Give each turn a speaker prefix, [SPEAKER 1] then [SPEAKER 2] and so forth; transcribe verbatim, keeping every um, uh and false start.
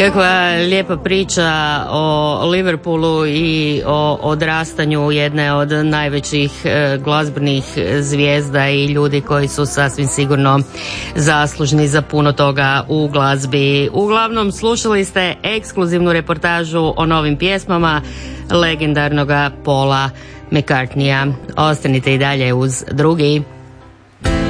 [SPEAKER 1] Kakva lijepa priča o Liverpoolu i o odrastanju jedne od najvećih e, glazbenih zvijezda i ljudi koji su sasvim sigurno zaslužni za puno toga u glazbi. Uglavnom slušali ste ekskluzivnu reportažu o novim pjesmama legendarnoga Paula McCartneya. Ostanite i dalje uz Drugi.